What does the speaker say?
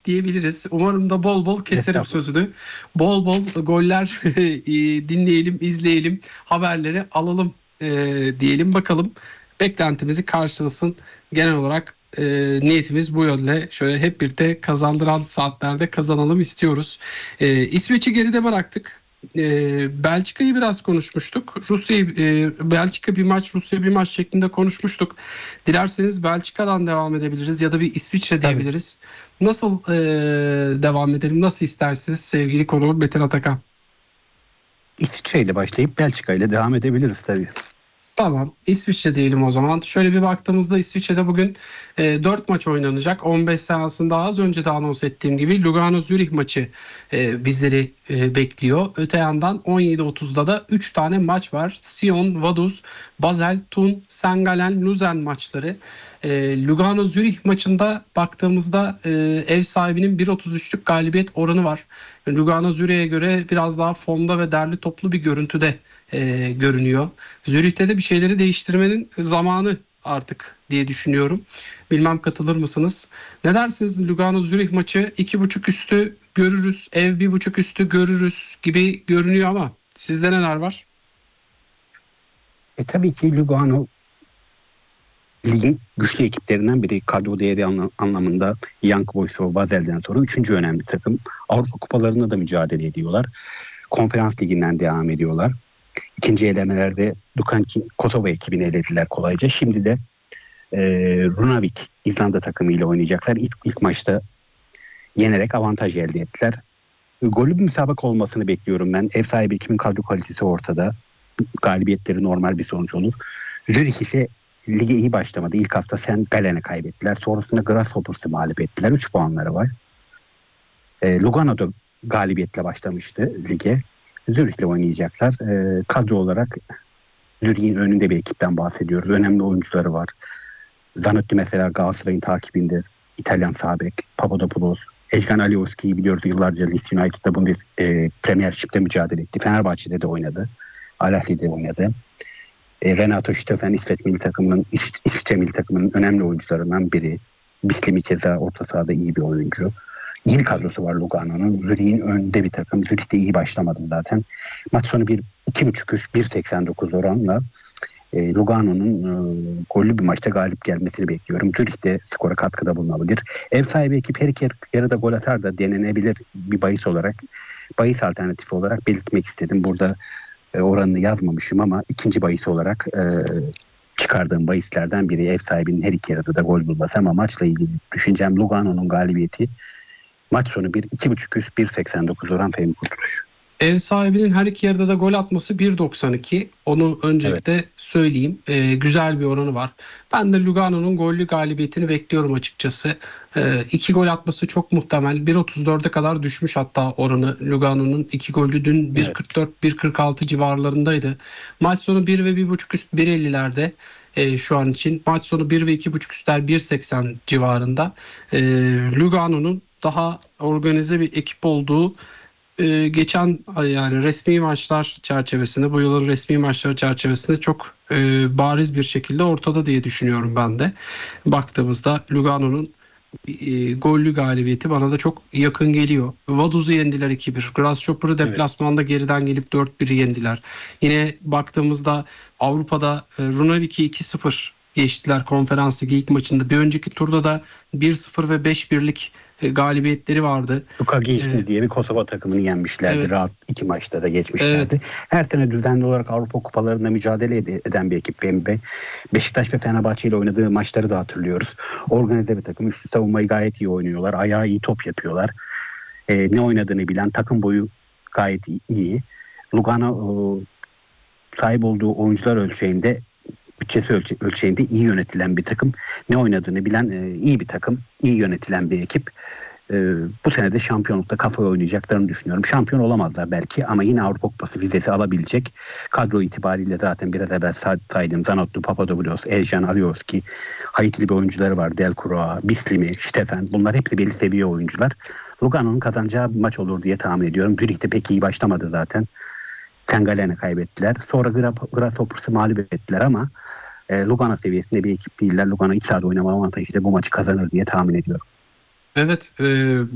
diyebiliriz. Umarım da bol bol keserim Estağfurullah. sözünü. Bol bol goller dinleyelim, izleyelim, haberleri alalım diyelim bakalım. Beklentimizi karşılasın. Genel olarak niyetimiz bu yönde. Şöyle hep birlikte kazandıran saatlerde kazanalım istiyoruz. İsveç'i geride bıraktık. Belçika'yı biraz konuşmuştuk. Belçika bir maç, Rusya bir maç şeklinde konuşmuştuk. Dilerseniz Belçika'dan devam edebiliriz ya da bir İsviçre Tabii. diyebiliriz. Nasıl devam edelim? Nasıl istersiniz sevgili konuğum Metin Atakan? İsviçre ile başlayıp Belçika ile devam edebiliriz tabii. Tamam, İsviçre diyelim o zaman. Şöyle bir baktığımızda İsviçre'de bugün 4 maç oynanacak. 15 seansında az önce de anons ettiğim gibi Lugano-Zürih maçı bizleri bekliyor. Öte yandan 17.30'da da 3 tane maç var. Sion, Vaduz, Basel, Thun, St. Gallen, Luzern maçları. Lugano-Zürih maçında baktığımızda ev sahibinin 1.33'lük galibiyet oranı var. Lugano-Zürih'e göre biraz daha formda ve derli toplu bir görüntüde görünüyor. Zürih'te de bir şeyleri değiştirmenin zamanı artık diye düşünüyorum. Bilmem katılır mısınız? Ne dersiniz? Lugano-Zürih maçı 2.5 üstü görürüz. Ev 1.5 üstü görürüz gibi görünüyor ama sizde neler var? Tabii ki Lugano ligin güçlü ekiplerinden biri. Kadro değeri anlamında Young Boys ve Basel'den sonra 3. önemli takım. Avrupa kupalarında da mücadele ediyorlar. Konferans liginden devam ediyorlar. İkinci elemelerde Dukanki Kosova ekibini elediler kolayca. Şimdi de Runavik İzlanda takımıyla oynayacaklar. İlk maçta yenerek avantaj elde ettiler. Gollü bir müsabaka olmasını bekliyorum ben. Ev sahibi ekibin kadro kalitesi ortada. Galibiyetleri normal bir sonuç olur. Zürich ise lige iyi başlamadı. İlk hafta St. Gallen'e kaybettiler. Sonrasında Grasshoppers'ı mağlup ettiler. 3 puanları var. Lugano'da galibiyetle başlamıştı lige. Zürich'le oynayacaklar. Kadro olarak Zürich'in önünde bir ekipten bahsediyoruz. Önemli oyuncuları var. Zanotti mesela Galatasaray'ın takibinde. İtalyan sağ bek. Papadopoulos. Ejgan Alioski'yi biliyoruz. Yıllarca Leeds United'da Premiership'te mücadele etti. Fenerbahçe'de de oynadı. Al Ahly'de oynadı. Renato Steffen İsviçre milli takımının önemli oyuncularından biri. Bislimi keza orta sahada iyi bir oyuncu. İyi bir kadrosu var Lugano'nun. Zürich'in önünde bir takım. Zürich de iyi başlamadı zaten. Maç sonu 2.5 üst 1.89 oranla Lugano'nun gollü bir maçta galip gelmesini bekliyorum. Zürich de skora katkıda bulunabilir. Ev sahibi ekip her iki yarıda gol atar da denenebilir bir bahis alternatifi olarak belirtmek istedim. Burada oranını yazmamışım ama ikinci bahis olarak çıkardığım bahislerden biri ev sahibinin her iki yarıda da gol bulması ama maçla ilgili düşüncem Lugano'nun galibiyeti. Maç sonu 2.5 üst 1.89 oran Fehmi Kurtuluş. Ev sahibinin her iki yarıda da gol atması 1.92. Onu öncelikle söyleyeyim. Güzel bir oranı var. Ben de Lugano'nun gollü galibiyetini bekliyorum açıkçası. 2 gol atması çok muhtemel. 1.34'e kadar düşmüş hatta oranı. Lugano'nun 2 golü dün 1.44, 1.46 civarlarındaydı. Maç sonu 1 ve 1.5 üst 1.50'lerde. Şu an için. Maç sonu 1 ve 2.5 üstler 1.80 civarında. Lugano'nun daha organize bir ekip olduğu geçen yani resmi maçlar çerçevesinde, bu yılın resmi maçları çerçevesinde çok bariz bir şekilde ortada diye düşünüyorum ben de. Baktığımızda Lugano'nun gollü galibiyeti bana da çok yakın geliyor. Vaduz'u yendiler 2-1. Grasshopper'ı deplasmanda geriden gelip 4-1'i yendiler. Yine baktığımızda Avrupa'da Runavik'i 2-0 geçtiler konferans ligi ilk maçında. Bir önceki turda da 1-0 ve 5-1'lik galibiyetleri vardı. Dukagiçni diye bir Kosova takımını yenmişlerdi. Evet. Rahat 2 maçta da geçmişlerdi. Evet. Her sene düzenli olarak Avrupa kupalarında mücadele eden bir ekip Fehmi Bey. Beşiktaş ve Fenerbahçe ile oynadığı maçları da hatırlıyoruz. Organize bir takım. Üçlü savunmayı gayet iyi oynuyorlar. Ayağı iyi top yapıyorlar. Ne oynadığını bilen, takım boyu gayet iyi. Lugano sahip olduğu oyuncular ölçeğinde, bütçesi ölçeğinde iyi yönetilen bir takım. Ne oynadığını bilen iyi bir takım. İyi yönetilen bir ekip. Bu sene de şampiyonlukta kafaya oynayacaklarını düşünüyorum. Şampiyon olamazlar belki ama yine Avrupa Kupası vizesi alabilecek. Kadro itibariyle zaten biraz evvel saydığım Zanotlu, Papadopoulos, Ejgan Alioski, Haitili bir oyuncuları var. Delcroix, Bislimi, Steffen. Bunlar hepsi belli seviye oyuncular. Lugano'nun kazanacağı bir maç olur diye tahmin ediyorum. Zürih'te pek iyi başlamadı zaten. St. Gallen'e kaybettiler. Sonra Grasshoppers'ı mağlup ettiler ama Lugano seviyesinde bir ekip değiller. Lugano iç sahada oynama avantajıyla bu maçı kazanır diye tahmin ediyorum. Evet.